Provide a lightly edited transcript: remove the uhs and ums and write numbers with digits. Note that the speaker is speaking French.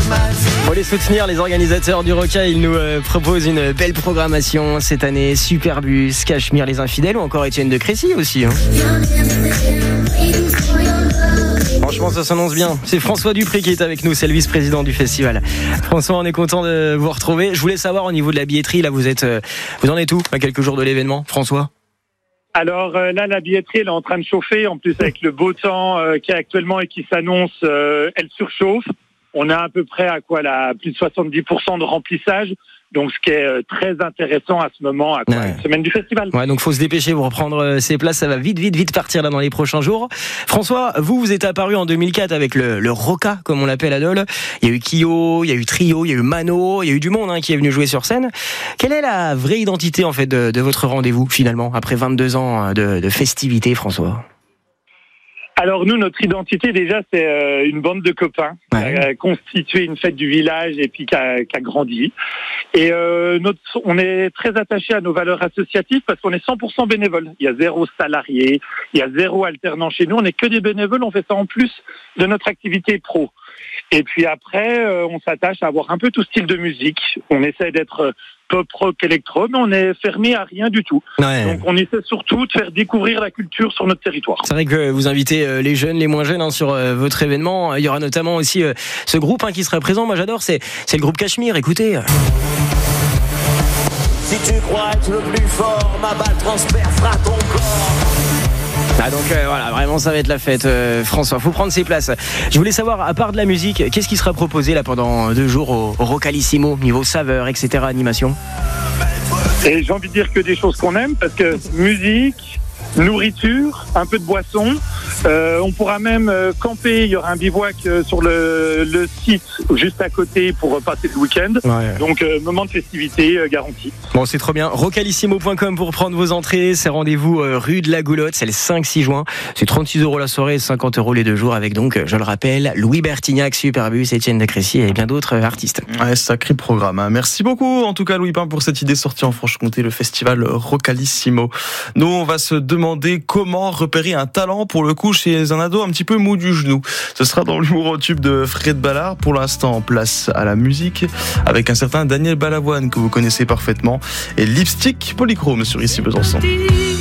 Pour les soutenir, les organisateurs du Roca, ils nous proposent une belle programmation cette année. Superbus, Cachemire, les Infidèles ou encore Étienne de Crécy aussi. Franchement, ça s'annonce bien. C'est François Dupré qui est avec nous, c'est le vice-président du festival. François, on est content de vous retrouver. Je voulais savoir au niveau de la billetterie, là vous en êtes où à quelques jours de l'événement, François? Alors là, la billetterie, elle est en train de chauffer. En plus, avec le beau temps qui est actuellement et qui s'annonce, elle surchauffe. On a à peu près plus de 70% de remplissage. Donc, ce qui est très intéressant à ce moment, une semaine du festival. Ouais, donc faut se dépêcher pour reprendre ses places. Ça va vite partir là dans les prochains jours. François, vous êtes apparu en 2004 avec le Roca, comme on l'appelle à Dole. Il y a eu Kyo, il y a eu Trio, il y a eu Mano, il y a eu du monde qui est venu jouer sur scène. Quelle est la vraie identité en fait de votre rendez-vous finalement après 22 ans de festivités, François? Alors nous, notre identité déjà, c'est une bande de copains qui a constitué une fête du village et puis qui a grandi. Et on est très attaché à nos valeurs associatives parce qu'on est 100% bénévoles. Il y a 0 salarié, il y a 0 alternant chez nous. On n'est que des bénévoles, on fait ça en plus de notre activité pro. Et puis après, on s'attache à avoir un peu tout style de musique. On essaie d'être pop, rock, électro, mais on est fermé à rien du tout. Ouais. Donc on essaie surtout de faire découvrir la culture sur notre territoire. C'est vrai que vous invitez les jeunes, les moins jeunes sur votre événement. Il y aura notamment aussi ce groupe qui sera présent. Moi j'adore, c'est le groupe Cachemire. Écoutez. Si tu crois être le plus fort, ma balle transpercera ton corps. Donc voilà, vraiment ça va être la fête. François, faut prendre ses places. Je voulais savoir, à part de la musique, qu'est-ce qui sera proposé là pendant 2 jours au Rocalissimo, niveau saveur, etc., animation? Et j'ai envie de dire que des choses qu'on aime, parce que musique, nourriture, un peu de boisson. On pourra même camper, il y aura un bivouac sur le site juste à côté pour passer le week-end. Ouais. Donc moment de festivité garanti. Bon, c'est trop bien. Rocalissimo.com pour prendre vos entrées. C'est rendez-vous rue de la Goulotte, c'est le 5-6 juin. C'est 36 € la soirée et 50 € les 2 jours avec donc, je le rappelle, Louis Bertignac, Superbus, Étienne de Crécy et bien d'autres artistes. Ouais, sacré programme. Merci beaucoup en tout cas Louis Pain pour cette idée sortie en Franche-Comté, le festival Rocalissimo. Nous, on va se demander comment repérer un talent pour le coup chez un ado un petit peu mou du genou. Ce sera dans l'humour au tube de Fred Ballard. Pour l'instant, place à la musique avec un certain Daniel Balavoine que vous connaissez parfaitement et Lipstick Polychrome sur Ici Besançon.